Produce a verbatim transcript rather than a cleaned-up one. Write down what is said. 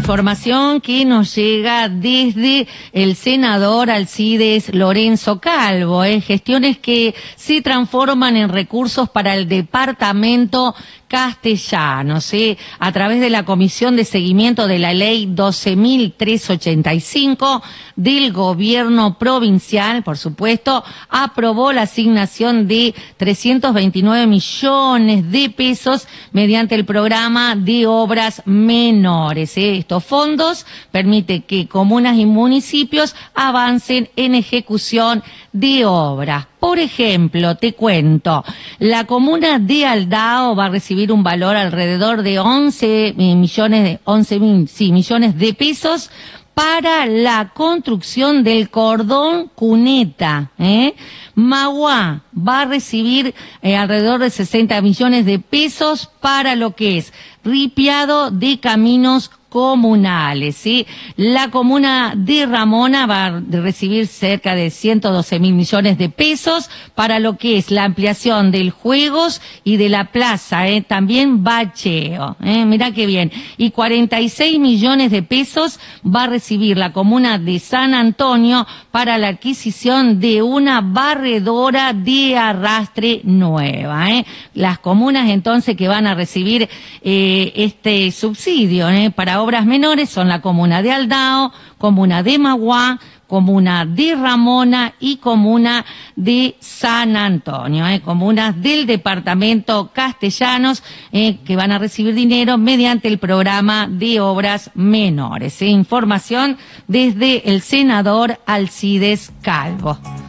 Información que nos llega desde el senador Alcides Lorenzo Calvo, ¿eh? Gestiones que se transforman en recursos para el departamento castellano, ¿sí? A través de la Comisión de Seguimiento de la Ley doce mil trescientos ochenta y cinco del Gobierno Provincial, por supuesto, aprobó la asignación de trescientos veintinueve millones de pesos mediante el programa de obras menores, ¿eh? Estos fondos permiten que comunas y municipios avancen en ejecución de obras. Por ejemplo, te cuento, la comuna de Aldao va a recibir un valor alrededor de once millones de once mil, sí, millones de pesos para la construcción del cordón cuneta, ¿eh? Magua va a recibir eh, alrededor de sesenta millones de pesos para lo que es ripiado de caminos comunales, ¿sí? La comuna de Ramona va a recibir cerca de ciento doce mil millones de pesos para lo que es la ampliación del juegos y de la plaza, ¿eh? También bacheo, ¿eh? Mirá qué bien. Y cuarenta y seis millones de pesos va a recibir la comuna de San Antonio para la adquisición de una barredora de arrastre nueva, ¿eh? Las comunas entonces que van a recibir eh, este subsidio, ¿eh? Para obras menores son la comuna de Aldao, comuna de Magua, comuna de Ramona y comuna de San Antonio, eh, comunas del departamento castellanos eh, que van a recibir dinero mediante el programa de obras menores. Eh, información desde el senador Alcides Calvo.